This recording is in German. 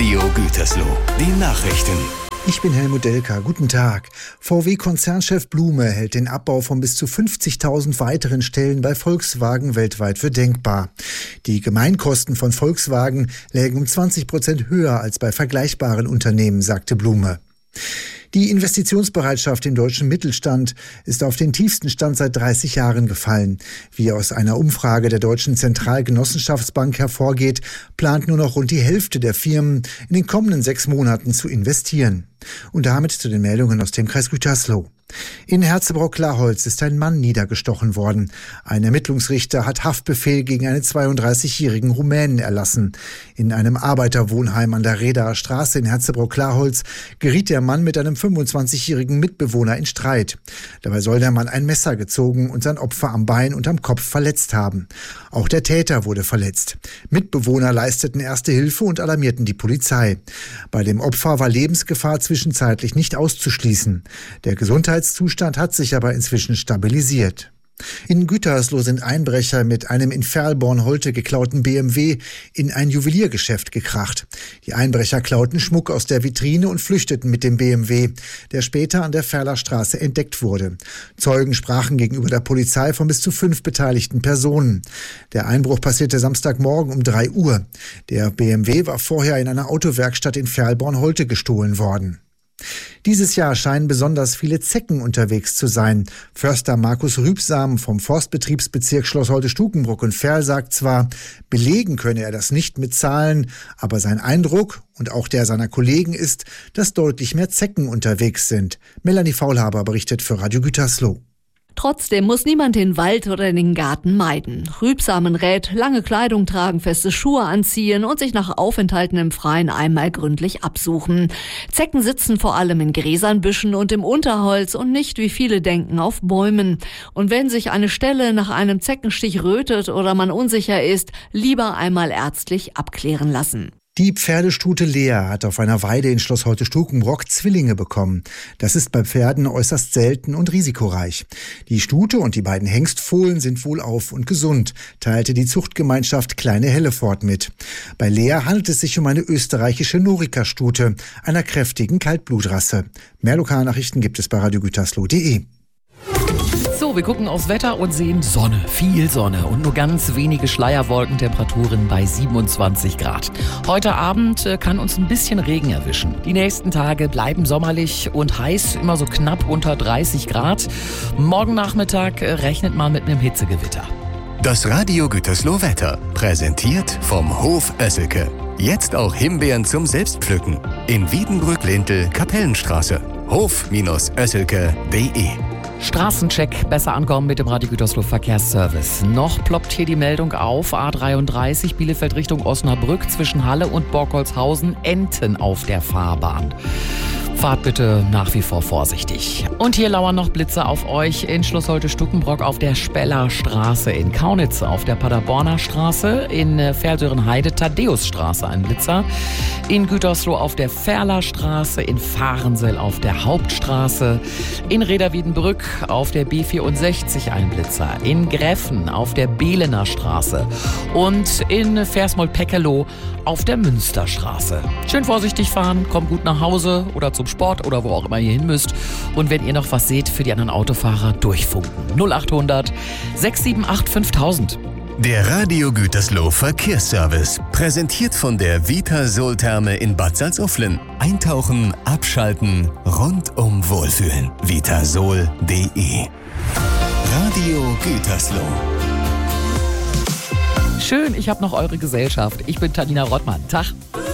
Radio Gütersloh, die Nachrichten. Ich bin Helmut Delker. Guten Tag. VW-Konzernchef Blume hält den Abbau von bis zu 50.000 weiteren Stellen bei Volkswagen weltweit für denkbar. Die Gemeinkosten von Volkswagen lägen um 20% höher als bei vergleichbaren Unternehmen, sagte Blume. Die Investitionsbereitschaft im deutschen Mittelstand ist auf den tiefsten Stand seit 30 Jahren gefallen. Wie aus einer Umfrage der Deutschen Zentralgenossenschaftsbank hervorgeht, plant nur noch rund die Hälfte der Firmen in den kommenden 6 Monaten zu investieren. Und damit zu den Meldungen aus dem Kreis Gütersloh. In Herzebrock-Laholz ist ein Mann niedergestochen worden. Ein Ermittlungsrichter hat Haftbefehl gegen einen 32-jährigen Rumänen erlassen. In einem Arbeiterwohnheim an der Redaer Straße in Herzebrock-Laholz geriet der Mann mit einem 25-jährigen Mitbewohner in Streit. Dabei soll der Mann ein Messer gezogen und sein Opfer am Bein und am Kopf verletzt haben. Auch der Täter wurde verletzt. Mitbewohner leisteten erste Hilfe und alarmierten die Polizei. Bei dem Opfer war Lebensgefahr zwischenzeitlich nicht auszuschließen. Der Gesundheitszustand hat sich aber inzwischen stabilisiert. In Gütersloh sind Einbrecher mit einem in Verlborn-Holte geklauten BMW in ein Juweliergeschäft gekracht. Die Einbrecher klauten Schmuck aus der Vitrine und flüchteten mit dem BMW, der später an der Ferler Straße entdeckt wurde. Zeugen sprachen gegenüber der Polizei von bis zu 5 beteiligten Personen. Der Einbruch passierte Samstagmorgen um 3 Uhr. Der BMW war vorher in einer Autowerkstatt in Verlborn-Holte gestohlen worden. Dieses Jahr scheinen besonders viele Zecken unterwegs zu sein. Förster Markus Rübsam vom Forstbetriebsbezirk Schloss Holte-Stukenbrock und Verl sagt zwar, belegen könne er das nicht mit Zahlen, aber sein Eindruck und auch der seiner Kollegen ist, dass deutlich mehr Zecken unterwegs sind. Melanie Faulhaber berichtet für Radio Gütersloh. Trotzdem muss niemand den Wald oder den Garten meiden. Rübsamen rät, lange Kleidung tragen, feste Schuhe anziehen und sich nach Aufenthalten im Freien einmal gründlich absuchen. Zecken sitzen vor allem in Gräsern, Büschen und im Unterholz und nicht, wie viele denken, auf Bäumen. Und wenn sich eine Stelle nach einem Zeckenstich rötet oder man unsicher ist, lieber einmal ärztlich abklären lassen. Die Pferdestute Lea hat auf einer Weide in Schloss Holte-Stukenbrock Zwillinge bekommen. Das ist bei Pferden äußerst selten und risikoreich. Die Stute und die beiden Hengstfohlen sind wohlauf und gesund, teilte die Zuchtgemeinschaft Kleine Hellefort mit. Bei Lea handelt es sich um eine österreichische Norika-Stute, einer kräftigen Kaltblutrasse. Mehr Lokalnachrichten gibt es bei radiogütersloh.de. So, wir gucken aufs Wetter und sehen Sonne, viel Sonne und nur ganz wenige Schleierwolken, Temperaturen bei 27 Grad. Heute Abend kann uns ein bisschen Regen erwischen. Die nächsten Tage bleiben sommerlich und heiß, immer so knapp unter 30 Grad. Morgen Nachmittag rechnet man mit einem Hitzegewitter. Das Radio Gütersloh Wetter, präsentiert vom Hof Oesselke. Jetzt auch Himbeeren zum Selbstpflücken. In Wiedenbrück-Lintel, Kapellenstraße. Hof-Oesselke.de. Straßencheck, besser ankommen mit dem Radio Gütersloh Verkehrsservice. Noch ploppt hier die Meldung auf, A33 Bielefeld Richtung Osnabrück zwischen Halle und Borkholzhausen, Enten auf der Fahrbahn. Fahrt bitte nach wie vor vorsichtig. Und hier lauern noch Blitze auf euch in Schloss Holte-Stukenbrock auf der Speller Straße, in Kaunitz auf der Paderborner Straße, in Versörenheide Thaddäusstraße ein Blitzer, in Gütersloh auf der Ferler Straße, in Fahrensel auf der Hauptstraße, in Reda-Wiedenbrück auf der B64 ein Blitzer, in Greffen auf der Behlener Straße und in Versmold-Peckeloh auf der Münsterstraße. Schön vorsichtig fahren, kommt gut nach Hause oder zum Sport oder wo auch immer ihr hin müsst. Und wenn ihr noch was seht für die anderen Autofahrer, durchfunken. 0800 678 5000. Der Radio Gütersloh Verkehrsservice, präsentiert von der Vitasol-Therme in Bad Salzuflen. Eintauchen, abschalten, rundum wohlfühlen. Vitasol.de. Radio Gütersloh. Schön, ich habe noch eure Gesellschaft. Ich bin Tanina Rottmann. Tag.